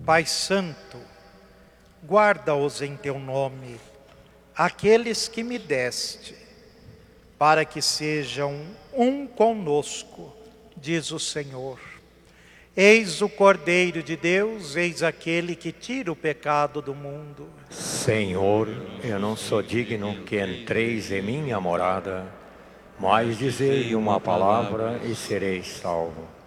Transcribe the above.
Pai Santo, guarda-os em teu nome, aqueles que me deste, para que sejam um conosco, diz o Senhor. Eis o Cordeiro de Deus, eis aquele que tira o pecado do mundo. Senhor, eu não sou digno que entreis em minha morada, mas dizei uma palavra e serei salvo.